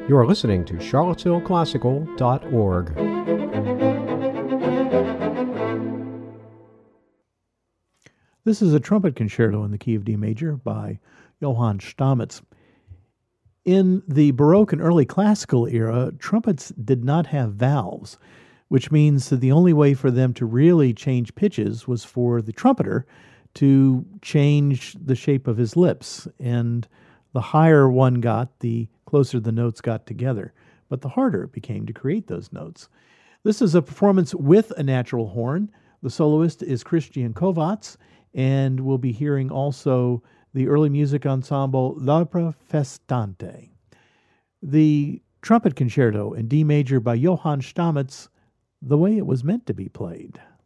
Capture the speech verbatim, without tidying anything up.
You're listening to charlottesville classical dot org. This is a trumpet concerto in the key of D major by Johann Stamitz. In the Baroque and early classical era, trumpets did not have valves, which means that the only way for them to really change pitches was for the trumpeter to change the shape of his lips. And the higher one got, the closer the notes got together. But the harder it became to create those notes. This is a performance with a natural horn. The soloist is Christian Kovács, and we'll be hearing also the early music ensemble L'Opera Festante. The trumpet concerto in D major by Johann Stamitz, the way it was meant to be played.